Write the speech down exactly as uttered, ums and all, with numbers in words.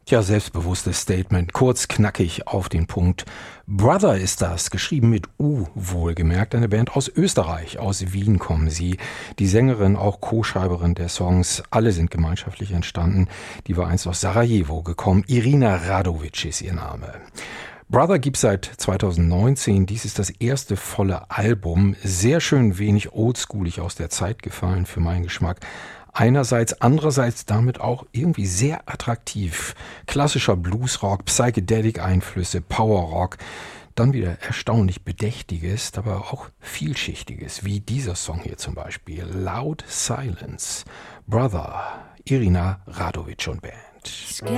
Tja, selbstbewusstes Statement, kurz, knackig, auf den Punkt. Brother ist das, geschrieben mit U, wohlgemerkt, eine Band aus Österreich, aus Wien kommen sie. Die Sängerin, auch Co-Schreiberin der Songs, alle sind gemeinschaftlich entstanden. Die war einst aus Sarajevo gekommen, Irina Radovic ist ihr Name. Brother gibt's seit zweitausendneunzehn, dies ist das erste volle Album, sehr schön wenig oldschoolig aus der Zeit gefallen für meinen Geschmack. Einerseits, andererseits damit auch irgendwie sehr attraktiv. Klassischer Bluesrock, Psychedelic-Einflüsse, Powerrock, dann wieder erstaunlich Bedächtiges, aber auch Vielschichtiges, wie dieser Song hier zum Beispiel, Loud Silence, Brother, Irina Radovic und Band.